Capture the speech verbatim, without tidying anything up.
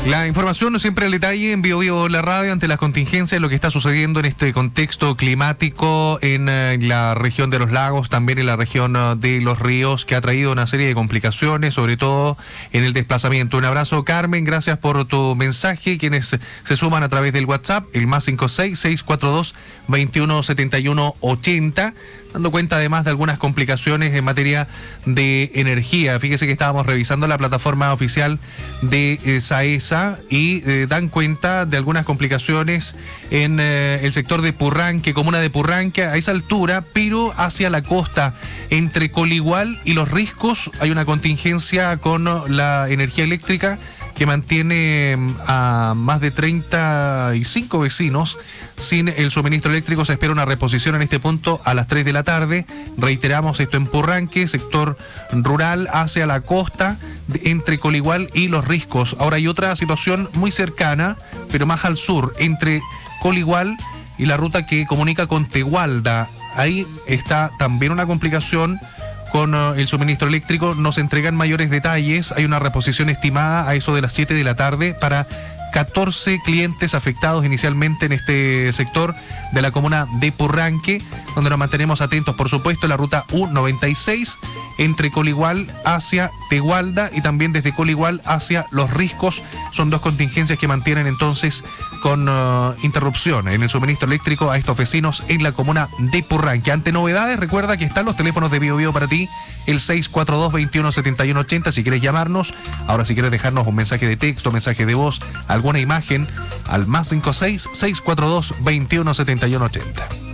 La información siempre al detalle en Bio Bio la radio ante las contingencias, lo que está sucediendo en este contexto climático en eh, la región de los lagos, también en la región uh, de los ríos, que ha traído una serie de complicaciones, sobre todo en el desplazamiento. Un abrazo, Carmen, gracias por tu mensaje. Quienes se suman a través del WhatsApp, el más cinco seis, seis cuatro dos, veintiuno setenta y uno ochenta, dando cuenta además de algunas complicaciones en materia de energía. Fíjese que estábamos revisando la plataforma oficial de eh, SAESA y eh, dan cuenta de algunas complicaciones en eh, el sector de Purranque, comuna de Purranque, a esa altura, pero hacia la costa, entre Coligual y Los Riscos, hay una contingencia con la energía eléctrica que mantiene a más de treinta y cinco vecinos sin el suministro eléctrico. Se espera una reposición en este punto a las tres de la tarde. Reiteramos, esto en Purranque, sector rural hacia la costa, entre Coligual y Los Riscos. Ahora hay otra situación muy cercana, pero más al sur, entre Coligual y la ruta que comunica con Tegualda. Ahí está también una complicación con uh, el suministro eléctrico. No se entregan mayores detalles. Hay una reposición estimada a eso de las siete de la tarde para catorce clientes afectados inicialmente en este sector de la comuna de Purranque, donde nos mantenemos atentos, por supuesto, en la ruta U noventa y seis, entre Coligual hacia Tegualda y también desde Coligual hacia Los Riscos. Son dos contingencias que mantienen entonces con uh, interrupción en el suministro eléctrico a estos vecinos en la comuna de Purranque. Ante novedades, recuerda que están los teléfonos de Bio Bio para ti, el seis cuatro dos, veintiuno setenta y uno ochenta, si quieres llamarnos. Ahora, si quieres dejarnos un mensaje de texto, mensaje de voz, alguna imagen, al más cinco seis, seis cuatro dos, veintiuno setenta y uno ochenta.